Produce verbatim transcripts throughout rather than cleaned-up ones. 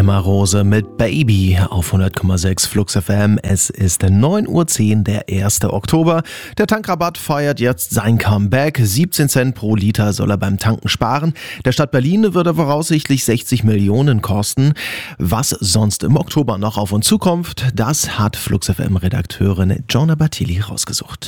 Emma Rose mit Baby auf hundert Komma sechs Flux F M. Es ist neun Uhr zehn, der erste Oktober. Der Tankrabatt feiert jetzt sein Comeback. siebzehn Cent pro Liter soll er beim Tanken sparen. Der Stadt Berlin wird er voraussichtlich sechzig Millionen kosten. Was sonst im Oktober noch auf uns zukommt, das hat Flux F M-Redakteurin Jonah Bartilli rausgesucht.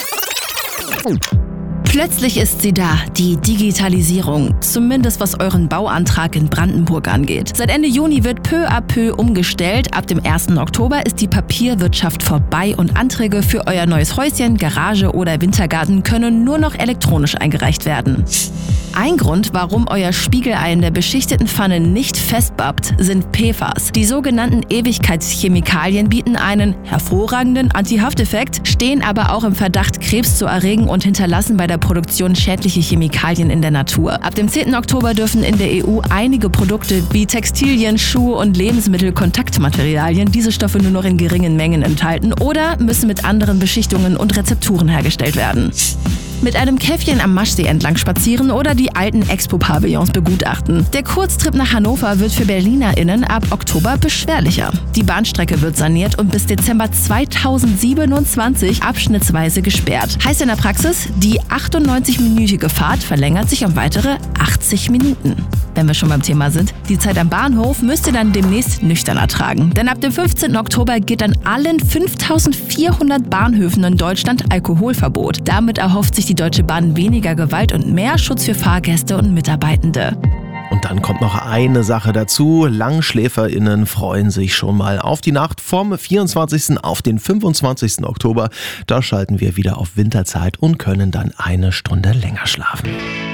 Plötzlich ist sie da, die Digitalisierung. Zumindest was euren Bauantrag in Brandenburg angeht. Seit Ende Juni wird peu à peu umgestellt. Ab dem ersten Oktober ist die Papierwirtschaft vorbei und Anträge für euer neues Häuschen, Garage oder Wintergarten können nur noch elektronisch eingereicht werden. Ein Grund, warum euer Spiegelei in der beschichteten Pfanne nicht festbappt, sind P F A S. Die sogenannten Ewigkeitschemikalien bieten einen hervorragenden Anti-Hafteffekt, stehen aber auch im Verdacht, Krebs zu erregen und hinterlassen bei der Produktion schädliche Chemikalien in der Natur. Ab dem zehnten Oktober dürfen in der E U einige Produkte wie Textilien, Schuhe und Lebensmittelkontaktmaterialien diese Stoffe nur noch in geringen Mengen enthalten oder müssen mit anderen Beschichtungen und Rezepturen hergestellt werden. Mit einem Käffchen am Maschsee entlang spazieren oder die alten Expo-Pavillons begutachten. Der Kurztrip nach Hannover wird für BerlinerInnen ab Oktober beschwerlicher. Die Bahnstrecke wird saniert und bis Dezember zweitausendsiebenundzwanzig abschnittsweise gesperrt. Heißt in der Praxis, die achtundneunzig-minütige Fahrt verlängert sich um weitere achtzig Minuten. Wenn wir schon beim Thema sind, die Zeit am Bahnhof müsst ihr dann demnächst nüchtern ertragen. Denn ab dem fünfzehnten Oktober gilt an allen fünftausendvierhundert Bahnhöfen in Deutschland Alkoholverbot. Damit erhofft sich die Deutsche Bahn weniger Gewalt und mehr Schutz für Fahrgäste und Mitarbeitende. Und dann kommt noch eine Sache dazu. LangschläferInnen freuen sich schon mal auf die Nacht vom vierundzwanzigsten auf den fünfundzwanzigsten Oktober. Da schalten wir wieder auf Winterzeit und können dann eine Stunde länger schlafen.